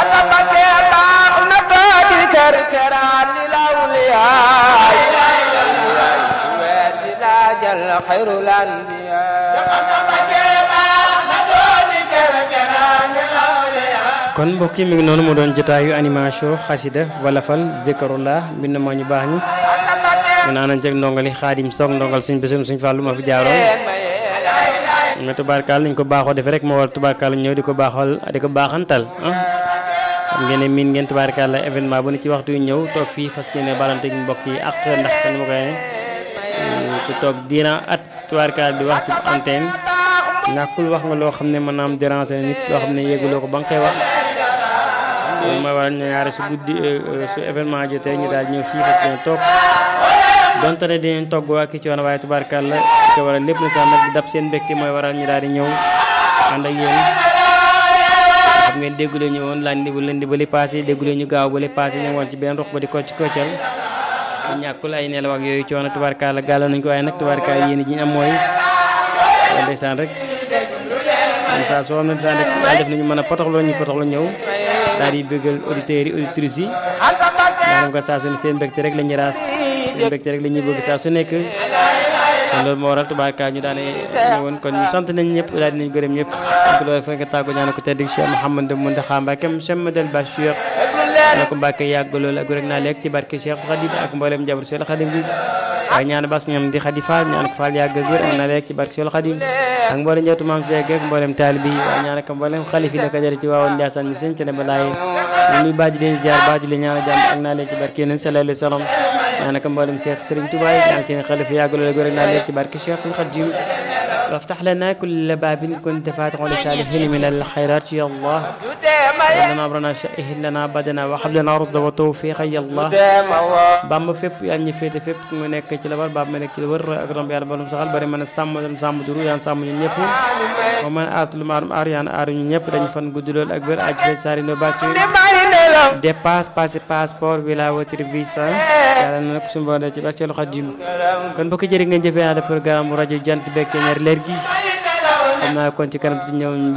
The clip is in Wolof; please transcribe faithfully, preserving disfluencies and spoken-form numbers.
kon mbokk yi mi ngi noonu mu doon jotaayu animation xasida wolofal zikrullah mbind moo ñu baax ñi mu naanañ ceg ndongali xaadim soog ndongal suñ bésum suñ fàllu ma fi jaaroon mais tubaarkaal liñ ko baaxoo defe rek moo war tubaarkaal ñëw di ko baaxal di ko baaxantal ah xam ngeen ne miin ngeen tubaarkaal la événement bu ne ci waxtu yu ñëw toog fii fas yéene balante mbokk yi ak ndax ni ma koy ku toog dina at tubaarkaal di wax ci antenne ñàkkul wax nga loo xam ne mën naa am déranger nit loo xam ne yéeguloo ko ba nga koy wax loolu mooy waral ñu ñaare su guddi su événement jotee ñu daal ñëw fii fas yéene toog donte ne dinañ togg waa ki coono waaye tubaarkaal la ko waral lépp na sax nag di dab seen mbégte mooy waral ñu daal di ñëw ànd ak yéen xam ngeen déggulee ñu woon laaj bu leen di bali passé déggulee ñu gaaw bali passé ñu woon ci benn rox ba di kocc koccal ñàkkul ay nelaw ak yooyu coono tubaarkaal la gàlloon nañ ko waaye nag tubaarkaal yéen ji am mooy ndeysaan rek comme ça soo xam ne ndeysaan rek daal def nañu mën a potoxloo ñu potoxloo ñëw daal di bëggal auditeurs yi auditrices yi maanaam ko saa su ne seen mbégte rek la ñuy raas seen mbégte rek la ñuy bëgg saa su nekk kon loolu moo waral tubaarkaal ñu daane ñëwoon kon ñu sant nañ ñëpp daal dinañ gërëm ñëpp donc loolu fa nga tàggu ñaan ko tedd Cheikh Mouhamadou Mountakha Mbacké Cheikh Madal Bachir na ko Mbacké yàgg loolu ak rek naa lekk ci barke Cheikh Khadim ak mboolem jabar Cheikh Khadim bi waaye ñaan bas ñoom di Khadi Fall ñaan ko Fall yàgg wér ak naa lekk ci barke Cheikh Khadim ak mboolem njabootu maam Cheikh ak mboolem taalibe yi waaye ñaan ko mboolem xalif yi la ko jëre ci waawoon Ndiassane mi seen ci ne ba laay ñu baaji leen ziar baaji leen ñaan jàmm ak naa lekk ci barke Yonent sallallahu alayhi wa sallam ñaan ko mboolem Cheikh Serigne Touba yi ñaan seen xalif yàgg loolu ak wér ak naa lekk ci barke Cheikh Khadim وافتح لنا كل باب كنت فاتح لسالحين من الخيرات يا الله لنا أمرنا شئه لنا بدنا وحب لنا رصد وتوفيق يا الله بام فيب يعني فيت فيب من هيك كلا بار باب من هيك كلا بار أقرب يا رب المسخال بري من السام من السام درو يعني سام من ينفو ومن أطل مار أريان أريان ينفو دني فن قدلول أكبر أجل ساري نباتي dépasse passé passeport visa voiture visa yàlla na ko suñu boole ci ba Seexul Xadiim kon mbokk jërë ngeen jëfee naa de programme rajo Jant Bekk ñaar leer gi xam naa kon ci kanam ci ñëw